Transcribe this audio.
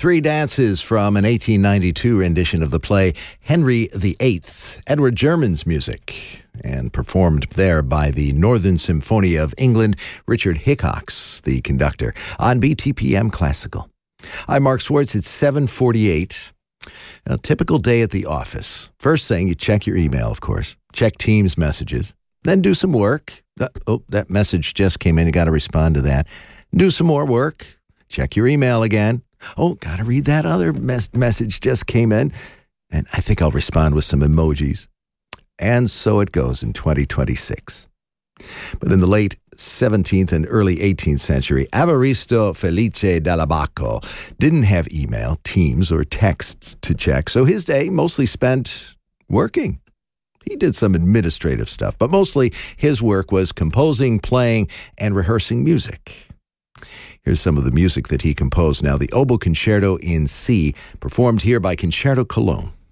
Three dances from an 1892 rendition of the play Henry VIII, Edward German's music, and performed there by the Northern Symphony of England, Richard Hickox, the conductor, on BTPM Classical. I'm Mark Swartz. It's 7:48. A typical day at the office. First thing, you check your email, of course. Check Teams messages. Then do some work. That message just came in. You got to respond to that. Do some more work. Check your email again. Got to read that other message just came in. And I think I'll respond with some emojis. And so it goes in 2026. But in the late 17th and early 18th century, Evaristo Felice della Bacco didn't have email, Teams, or texts to check, so his day mostly spent working. He did some administrative stuff, but mostly his work was composing, playing, and rehearsing music. Here's some of the music that he composed now. The Oboe Concerto in C, performed here by Concerto Cologne.